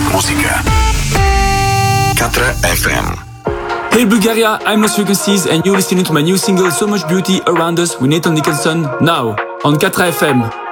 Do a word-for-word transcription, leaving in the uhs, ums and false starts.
música. quatre F M. Hey Bulgaria, I'm Lost Frequencies and you're listening to my new single So Much Beauty Around Us with Nathan Nicholson now on quatre F M.